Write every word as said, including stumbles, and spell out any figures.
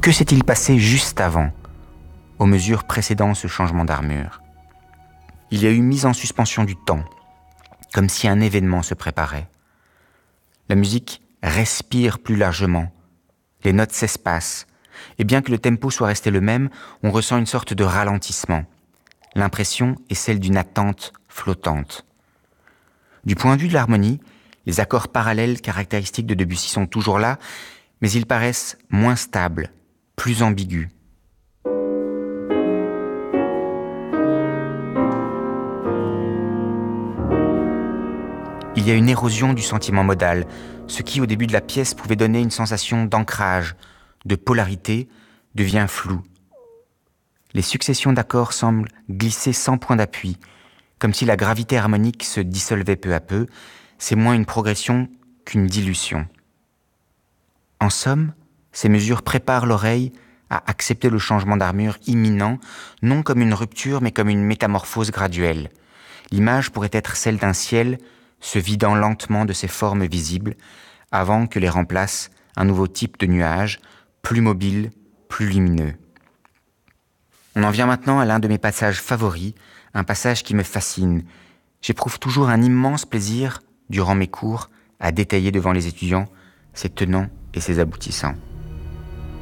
Que s'est-il passé juste avant, aux mesures précédant ce changement d'armure? Il y a eu mise en suspension du temps, comme si un événement se préparait. La musique respire plus largement, les notes s'espacent, et bien que le tempo soit resté le même, on ressent une sorte de ralentissement. L'impression est celle d'une attente flottante. Du point de vue de l'harmonie, les accords parallèles caractéristiques de Debussy sont toujours là, mais ils paraissent moins stables, plus ambigus. Il y a une érosion du sentiment modal, ce qui, au début de la pièce, pouvait donner une sensation d'ancrage, de polarité, devient flou. Les successions d'accords semblent glisser sans point d'appui, comme si la gravité harmonique se dissolvait peu à peu. C'est moins une progression qu'une dilution. En somme, ces mesures préparent l'oreille à accepter le changement d'armure imminent, non comme une rupture, mais comme une métamorphose graduelle. L'image pourrait être celle d'un ciel se vidant lentement de ses formes visibles, avant que les remplace un nouveau type de nuage, plus mobile, plus lumineux. On en vient maintenant à l'un de mes passages favoris, un passage qui me fascine. J'éprouve toujours un immense plaisir, durant mes cours, à détailler devant les étudiants ses tenants et ses aboutissants.